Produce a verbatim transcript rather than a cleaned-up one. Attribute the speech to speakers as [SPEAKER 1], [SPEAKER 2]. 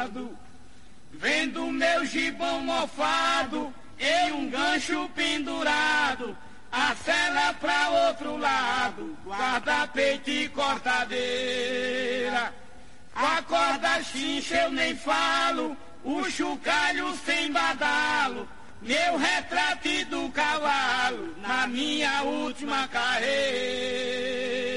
[SPEAKER 1] Vendo meu gibão mofado e um gancho pendurado, a cela pra outro lado, guarda-peito e cortadeira. A corda chincha eu nem falo, o chocalho sem badalo, meu retrato do cavalo na minha última carreira.